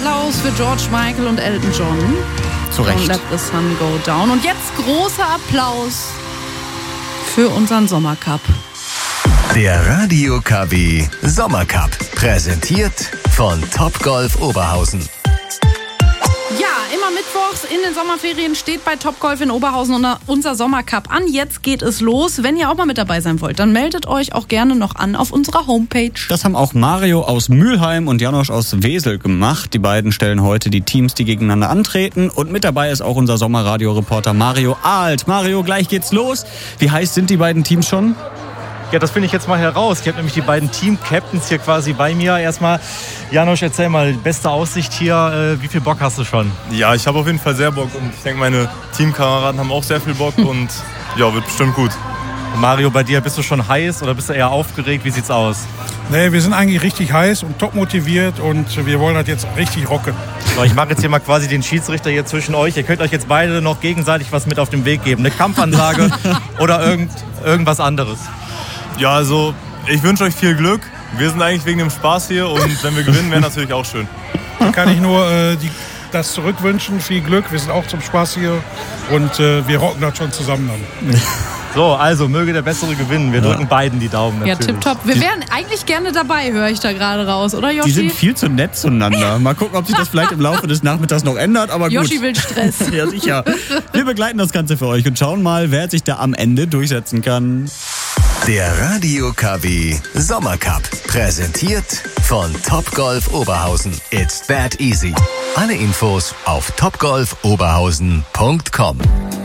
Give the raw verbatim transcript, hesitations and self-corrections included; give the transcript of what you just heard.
Applaus für George Michael und Elton John. Zu Recht. Don't let the sun go down. Und jetzt großer Applaus für unseren Sommercup. Der Radio K W Sommercup, präsentiert von Topgolf Oberhausen. Ja, immer mittwochs in den Sommerferien steht bei Topgolf in Oberhausen unser Sommercup an. Jetzt geht es los. Wenn ihr auch mal mit dabei sein wollt, dann meldet euch auch gerne noch an auf unserer Homepage. Das haben auch Mario aus Mülheim und Janosch aus Wesel gemacht. Die beiden stellen heute die Teams, die gegeneinander antreten. Und mit dabei ist auch unser Sommerradio-Reporter Mario Ahlt. Mario, gleich geht's los. Wie heiß sind die beiden Teams schon? Ja, das finde ich jetzt mal heraus. Ich habe nämlich die beiden Team-Captains hier quasi bei mir. Erstmal, Janosch, erzähl mal, beste Aussicht hier. Wie viel Bock hast du schon? Ja, ich habe auf jeden Fall sehr Bock und ich denke, meine Teamkameraden haben auch sehr viel Bock und ja, wird bestimmt gut. Mario, bei dir, bist du schon heiß oder bist du eher aufgeregt? Wie sieht's aus? Nee, wir sind eigentlich richtig heiß und top motiviert und wir wollen das jetzt richtig rocken. So, ich mache jetzt hier mal quasi den Schiedsrichter hier zwischen euch. Ihr könnt euch jetzt beide noch gegenseitig was mit auf den Weg geben. Eine Kampfansage oder irgend, irgendwas anderes. Ja, also ich wünsche euch viel Glück. Wir sind eigentlich wegen dem Spaß hier und wenn wir gewinnen, wäre natürlich auch schön. Dann kann ich nur äh, die, das zurückwünschen. Viel Glück, wir sind auch zum Spaß hier und äh, wir rocken das schon zusammen dann. So, also möge der Bessere gewinnen. Wir ja. drücken beiden die Daumen natürlich. Ja, tipptopp. Wir wären eigentlich gerne dabei, höre ich da gerade raus, oder Joshi? Die sind viel zu nett zueinander. Mal gucken, ob sich das vielleicht im Laufe des Nachmittags noch ändert, aber gut. Joshi will Stress. Ja, sicher. Wir begleiten das Ganze für euch und schauen mal, wer sich da am Ende durchsetzen kann. Der Radio K W Sommercup, präsentiert von Topgolf Oberhausen. It's that easy. Alle Infos auf topgolf oberhausen punkt com.